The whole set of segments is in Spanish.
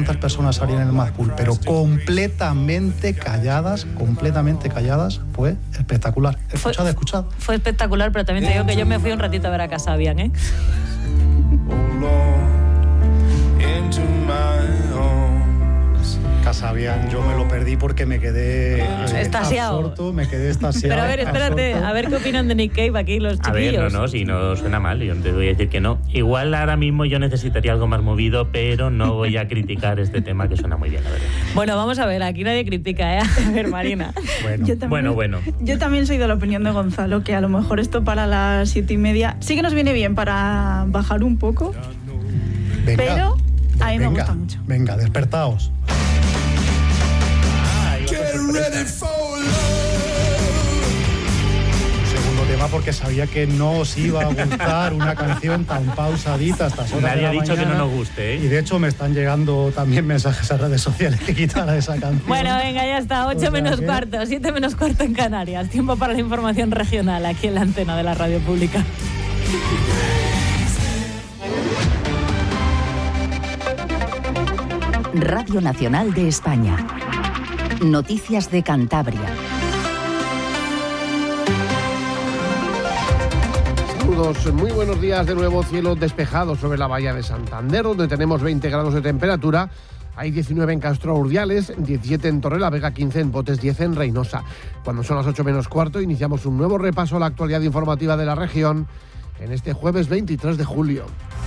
200 personas salían en el Mad Cool, pero completamente calladas, fue espectacular. Escuchad. Fue espectacular, pero también te digo que yo me fui un ratito a ver a Kasabian, ¿eh? Kasabian, yo me lo perdí porque me quedé extasiado. Me quedé extasiado. Pero a ver, espérate, a ver qué opinan de Nick Cave aquí los chiquillos. A ver, si no suena mal, yo te voy a decir que no. Igual ahora mismo yo necesitaría algo más movido, pero no voy a criticar este tema que suena muy bien, la verdad. Bueno, vamos a ver, aquí nadie critica, ¿eh? A ver, Marina. Bueno. Yo también soy de la opinión de Gonzalo, que a lo mejor esto para las 7:30 sí que nos viene bien para bajar un poco, pero a mí me gusta mucho. Venga, despertaos. Segundo tema, porque sabía que no os iba a gustar una canción tan pausadita a estas horas. Nadie ha dicho mañana, que no nos guste, ¿eh? Y de hecho me están llegando también mensajes a redes sociales que quitara esa canción. Bueno, venga, ya está, 8 menos cuarto, 7 menos cuarto en Canarias. Tiempo para la información regional aquí en la antena de la radio pública. Radio Nacional de España. Noticias de Cantabria. Saludos, muy buenos días de nuevo. Cielo despejado sobre la bahía de Santander, donde tenemos 20 grados de temperatura. Hay 19 en Castro Urdiales, 17 en Torrelavega, 15 en Botes, 10 en Reynosa. Cuando son las 8 menos cuarto, iniciamos un nuevo repaso a la actualidad informativa de la región en este jueves 23 de julio.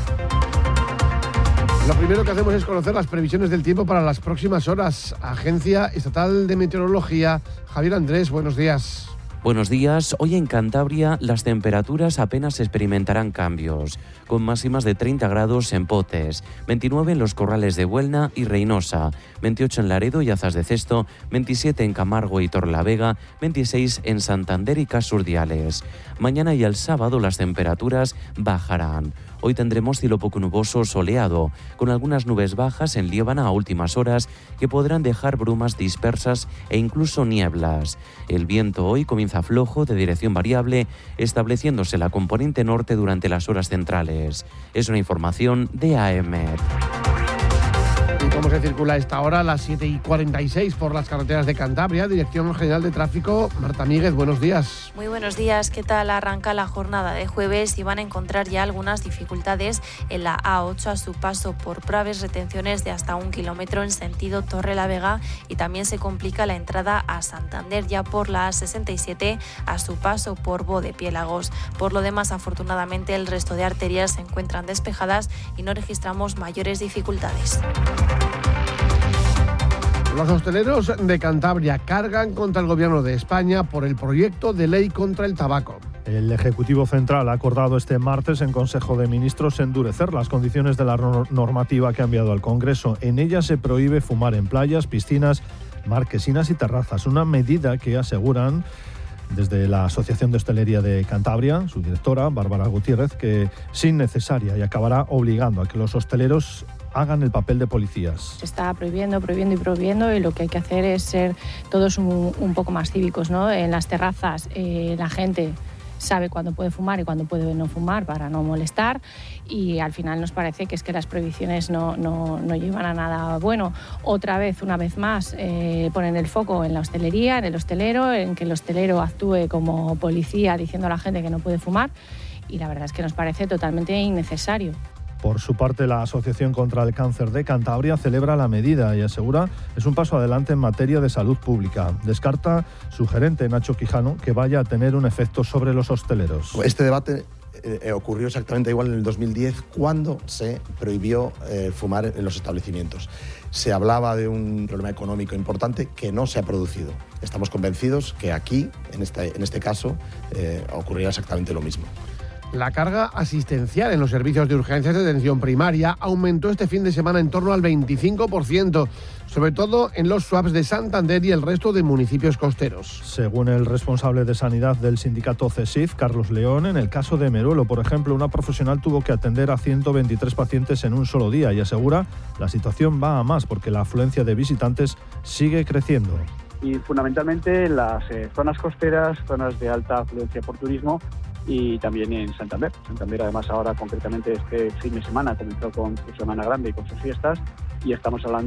Lo primero que hacemos es conocer las previsiones del tiempo para las próximas horas. Agencia Estatal de Meteorología. Javier Andrés, buenos días. Buenos días. Hoy en Cantabria las temperaturas apenas experimentarán cambios, con máximas de 30 grados en Potes, 29 en los Corrales de Buelna y Reynosa, 28 en Laredo y Azas de Cesto, 27 en Camargo y Torrelavega, 26 en Santander y Casurdiales. Mañana y el sábado las temperaturas bajarán. Hoy tendremos cielo poco nuboso soleado, con algunas nubes bajas en Liébana a últimas horas que podrán dejar brumas dispersas e incluso nieblas. El viento hoy comienza flojo de dirección variable, estableciéndose la componente norte durante las horas centrales. Es una información de AEMET. ¿Y cómo se circula a esta hora, a las 7:46 por las carreteras de Cantabria? Dirección General de Tráfico, Marta Míguez, buenos días. Muy buenos días, ¿qué tal? Arranca la jornada de jueves y van a encontrar ya algunas dificultades en la A8 a su paso por Praves, retenciones de hasta 1 kilómetro en sentido Torrelavega, y también se complica la entrada a Santander ya por la A67 a su paso por Bodepiélagos. Por lo demás, afortunadamente, el resto de arterias se encuentran despejadas y no registramos mayores dificultades. Los hosteleros de Cantabria cargan contra el Gobierno de España por el proyecto de ley contra el tabaco. El Ejecutivo Central ha acordado este martes en Consejo de Ministros endurecer las condiciones de la normativa que ha enviado al Congreso. En ella se prohíbe fumar en playas, piscinas, marquesinas y terrazas, una medida que aseguran desde la Asociación de Hostelería de Cantabria, su directora, Bárbara Gutiérrez, que es innecesaria y acabará obligando a que los hosteleros hagan el papel de policías. Se está prohibiendo y lo que hay que hacer es ser todos un poco más cívicos, ¿no? En las terrazas la gente sabe cuándo puede fumar y cuándo puede no fumar para no molestar, y al final nos parece que es que las prohibiciones no llevan a nada bueno. Una vez más, ponen el foco en la hostelería, en el hostelero, en que el hostelero actúe como policía diciendo a la gente que no puede fumar, y la verdad es que nos parece totalmente innecesario. Por su parte, la Asociación contra el Cáncer de Cantabria celebra la medida y asegura es un paso adelante en materia de salud pública. Descarta su gerente, Nacho Quijano, que vaya a tener un efecto sobre los hosteleros. Este debate ocurrió exactamente igual en el 2010, cuando se prohibió fumar en los establecimientos. Se hablaba de un problema económico importante que no se ha producido. Estamos convencidos que aquí, en este caso, ocurrirá exactamente lo mismo. La carga asistencial en los servicios de urgencias de atención primaria aumentó este fin de semana en torno al 25%, sobre todo en los SUAPs de Santander y el resto de municipios costeros. Según el responsable de sanidad del sindicato CESIF, Carlos León, en el caso de Meruelo, por ejemplo, una profesional tuvo que atender a 123 pacientes en un solo día y asegura la situación va a más porque la afluencia de visitantes sigue creciendo. Y fundamentalmente en las zonas costeras, zonas de alta afluencia por turismo, y también en Santander. Santander, además, ahora concretamente este fin de semana comenzó con su Semana Grande y con sus fiestas, y estamos hablando